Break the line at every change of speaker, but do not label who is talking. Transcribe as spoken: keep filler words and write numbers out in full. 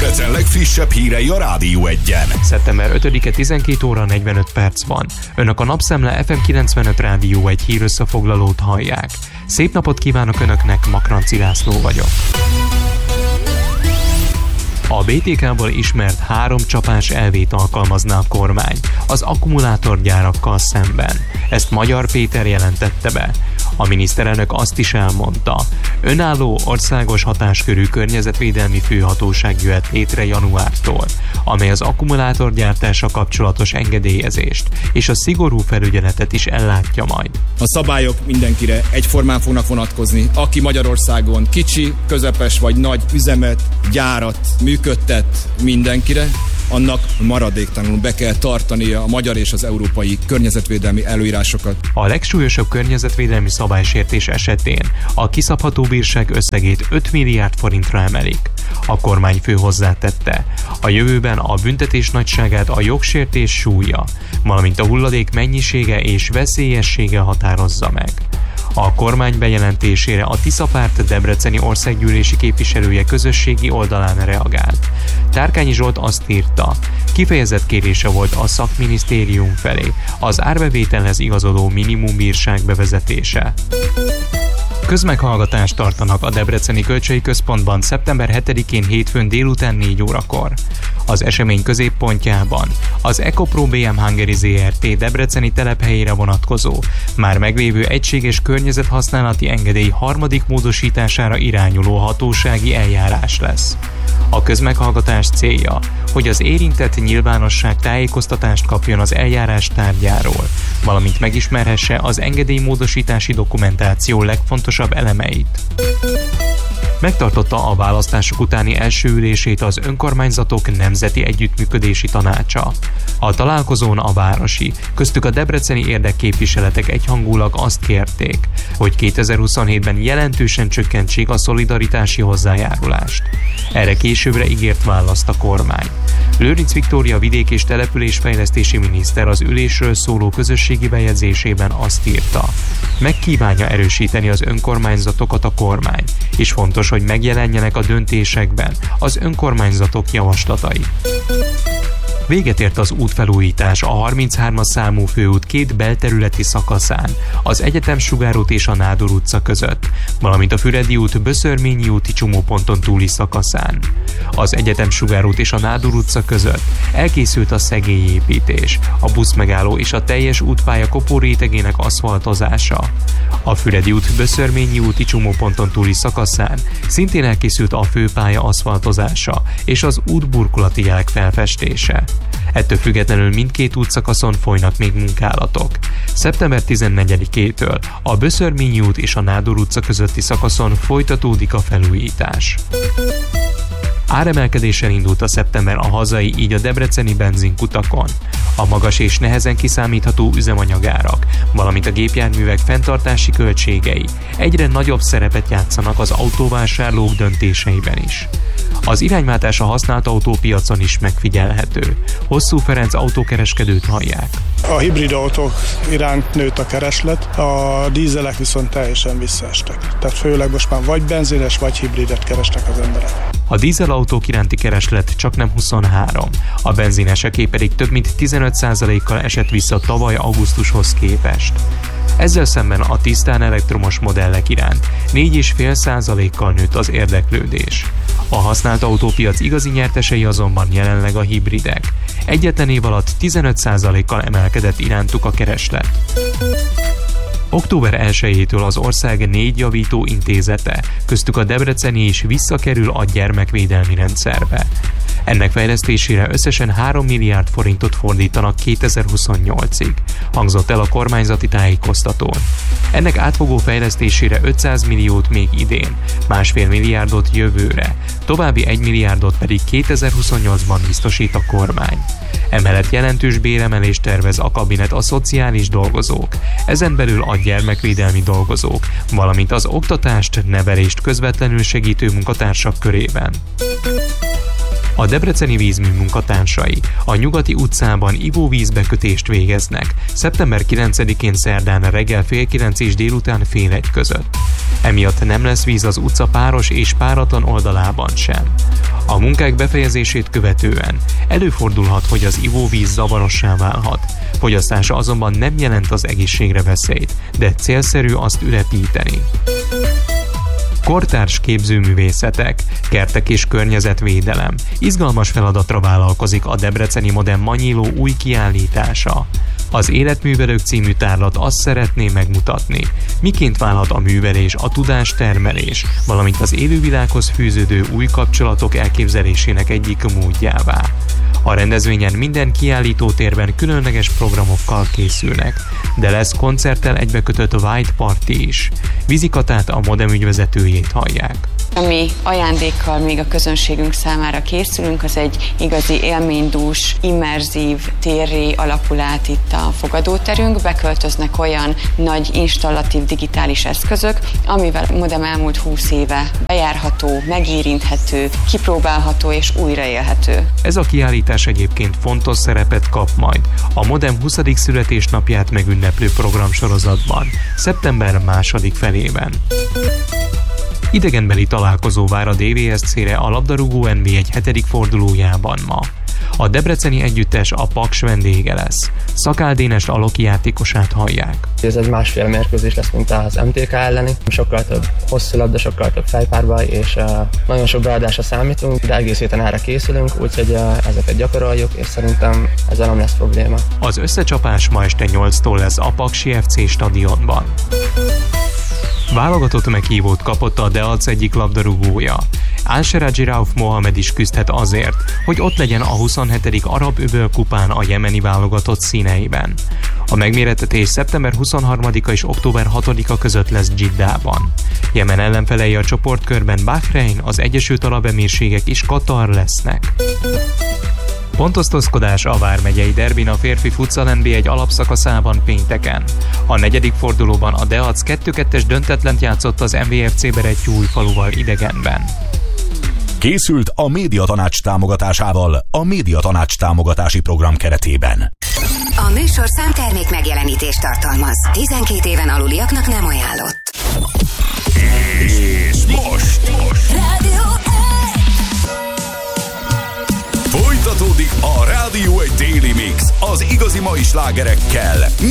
Debrecen legfrissebb hírei a Rádió Egyen.
szeptember ötödike tizenkét óra negyvenöt perc van. Önök a Napszemle ef em kilencvenöt Rádió egy hír összefoglalót hallják. Szép napot kívánok Önöknek, Makranci László vagyok. A bé té ká-ból ismert három csapás elvét alkalmazná a kormány az akkumulátorgyárakkal szemben. Ezt Magyar Péter jelentette be. A miniszterelnök azt is elmondta, önálló országos hatáskörű környezetvédelmi főhatóság jöhet létre januártól, amely az akkumulátorgyártása kapcsolatos engedélyezést és a szigorú felügyeletet is ellátja majd.
A szabályok mindenkire egyformán fognak vonatkozni, aki Magyarországon kicsi, közepes vagy nagy üzemet, gyárat működtet, mindenkire, annak maradéktalanul be kell tartania a magyar és az európai környezetvédelmi előírásokat.
A legsúlyosabb környezetvédelmi szabálysértés esetén a kiszabható bírság összegét öt milliárd forintra emelik. A kormányfő hozzátette, a jövőben a büntetés nagyságát a jogsértés súlya, valamint a hulladék mennyisége és veszélyessége határozza meg. A kormány bejelentésére a Tiszapárt debreceni országgyűlési képviselője közösségi oldalán reagált. Tárkányi Zsolt azt írta, kifejezett kérése volt a szakminisztérium felé az árbevételhez igazodó minimumbírság bevezetése. Közmeghallgatást tartanak a Debreceni Kölcsei Központban szeptember hetedikén hétfőn délután négy órakor. Az esemény középpontjában az EcoPro bé em Hungary zé er té debreceni telephelyére vonatkozó, már meglévő egységes környezethasználati engedély harmadik módosítására irányuló hatósági eljárás lesz. A közmeghallgatás célja, hogy az érintett nyilvánosság tájékoztatást kapjon az eljárás tárgyáról, valamint megismerhesse az engedélymódosítási dokumentáció legfontosabb elemeit. Megtartotta a választások utáni első ülését az Önkormányzatok Nemzeti Együttműködési Tanácsa. A találkozón a városi, köztük a debreceni érdekképviseletek egyhangulag azt kérték, hogy kétezer-huszonhétben jelentősen csökkentsék a szolidaritási hozzájárulást. Erre későbbre ígért választ a kormány. Lőrinc Viktória vidék- és településfejlesztési miniszter az ülésről szóló közösségi bejegyzésében azt írta, megkívánja erősíteni az önkormányzatokat a kormány, és fontos, hogy megjelenjenek a döntésekben az önkormányzatok javaslatai. Véget ért az útfelújítás a harminchármas számú főút két belterületi szakaszán, az Egyetem Sugárút és a Nádor utca között, valamint a Füredi út Böszörményi úti csomóponton túli szakaszán. Az Egyetem Sugárút és a Nádor utca között elkészült a szegélyépítés, a buszmegálló és a teljes útpálya kopórétegének aszfaltozása. A Füredi út Böszörményi úti csomóponton túli szakaszán szintén elkészült a főpálya aszfaltozása és az útburkolati jelek felfestése. Ettől függetlenül mindkét útszakaszon folynak még munkálatok. szeptember tizennegyedikétől a Böszörményi út és a Nádor utca közötti szakaszon folytatódik a felújítás. Áremelkedéssel indult a szeptember a hazai, így a debreceni benzinkutakon. A magas és nehezen kiszámítható üzemanyagárak, valamint a gépjárművek fenntartási költségei egyre nagyobb szerepet játszanak az autóvásárlók döntéseiben is. Az irányváltás a használt autópiacon is megfigyelhető. Hosszú Ferenc autókereskedőt hallják.
A hibrid autók iránt nőtt a kereslet, a dízelek viszont teljesen visszaestek. Tehát főleg most már vagy benzines, vagy hibridet keresnek az emberek.
A dízelautók iránti kereslet csaknem huszonhárom, a benzineseké pedig több mint tizenöt százalékkal esett vissza tavaly augusztushoz képest. Ezzel szemben a tisztán elektromos modellek iránt négy egész öt százalékkal nőtt az érdeklődés. A használt autópiac igazi nyertesei azonban jelenleg a hibridek. Egyetlen év alatt tizenöt százalékkal emelkedett irántuk a kereslet. október elsejétől az ország négy javító intézete, köztük a debreceni is visszakerül a gyermekvédelmi rendszerbe. Ennek fejlesztésére összesen három milliárd forintot fordítanak kétezer-huszonnyolcig, hangzott el a kormányzati tájékoztatón. Ennek átfogó fejlesztésére ötszáz milliót még idén, másfél milliárdot jövőre, további egy milliárdot pedig kétezer-huszonnyolcban biztosít a kormány. Emellett jelentős béremelést tervez a kabinet a szociális dolgozók, ezen belül a gyermekvédelmi dolgozók, valamint az oktatást, nevelést közvetlenül segítő munkatársak körében. A debreceni vízmű munkatársai a Nyugati utcában ivóvízbekötést végeznek szeptember kilencedikén szerdán reggel fél kilenc és délután fél egy között. Emiatt nem lesz víz az utca páros és páratlan oldalában sem. A A munkák befejezését követően előfordulhat, hogy az ivóvíz zavarossá válhat. Fogyasztása azonban nem jelent az egészségre veszélyt, de célszerű azt ülepíteni. Kortárs képzőművészetek, kertek és környezetvédelem. Izgalmas feladatra vállalkozik a debreceni Modem Manyiló új kiállítása. Az Életművelők című tárlat azt szeretné megmutatni, miként válhat a művelés, a tudástermelés, valamint az élővilághoz fűződő új kapcsolatok elképzelésének egyik módjává. A rendezvényen minden kiállítótérben különleges programokkal készülnek, de lesz koncerttel egybekötött White Party is. Vizikatát, a Modem ügyvezetőjét hallják.
Ami ajándékkal még a közönségünk számára készülünk, az egy igazi élménydús, immerzív térré alakul át itt a fogadóterünk. Beköltöznek olyan nagy installatív digitális eszközök, amivel a Modem elmúlt húsz éve bejárható, megérinthető, kipróbálható és újraélhető.
Ez a kiállítás egyébként fontos szerepet kap majd a Modem huszadik születésnapját megünneplő programsorozatban, szeptember második felében. Idegenbeli találkozó vár a dé vé es cére a labdarúgó en bé egy hetedik fordulójában ma. A debreceni együttes a Paks vendége lesz. Szakál Dénes a Loki játékosát hallják.
Ez egy másfél mérkőzés lesz, mint az em té ká elleni. Sokkal több hosszú labda, sokkal több fejpárbaj, és uh, nagyon sok beadásra számítunk, de egész héten erre készülünk, úgyhogy uh, ezeket gyakoroljuk, és szerintem ezzel nem lesz probléma.
Az összecsapás ma este nyolctól lesz a Paksi ef cé stadionban. Válogatott meghívót kapott a Deac egyik labdarúgója. Al-Seraji Rauf Mohamed is küzdhet azért, hogy ott legyen a huszonhetedik Arab-öböl kupán a jemeni válogatott színeiben. A megmérettetés szeptember huszonharmadika és október hatodika között lesz Dzsiddában. Jemen ellenfelei a csoportkörben Bahrein, az Egyesült Arab Emírségek és Katar lesznek. Pontosztozkodás a vármegyei derbin a férfi futsal en bé egy alapszakaszában pénteken. A negyedik fordulóban a Deac kettő kettes döntetlent játszott az em vé ef cé Berettyújfaluval idegenben.
Készült a Médiatanács támogatásával a Médiatanács támogatási program keretében.
A műsorszám termék megjelenítést tartalmaz. tizenkét éven aluliaknak nem ajánlott.
És most, most.
Rádió
Folytatódik a Rádió egy Daily Mix az igazi mai slágerekkel.